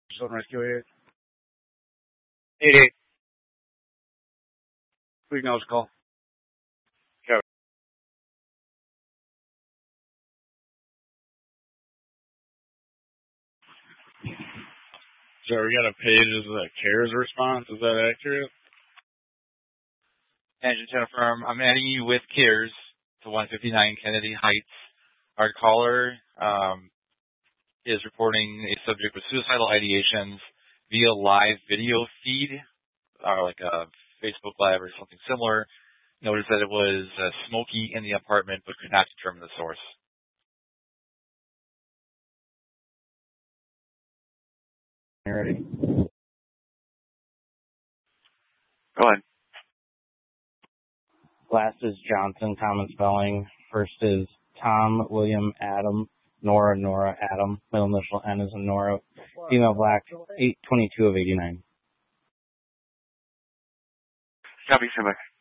Zone Rescue 88. 88. Who knows call? Kevin. So we got a page as a CARES response. Is that accurate? Engine to confirm, I'm adding you with CARES to 159 Kennedy Heights. Our caller is reporting a subject with suicidal ideations via live video feed, like a Facebook Live or something similar. Noticed that it was smoky in the apartment, but could not determine the source. Ready. Go ahead. Last is Johnson, common spelling. First is Tom, William, Adam, Nora, Adam. Middle initial N is in Nora. Female black, 822 of 89. Copy, Simba.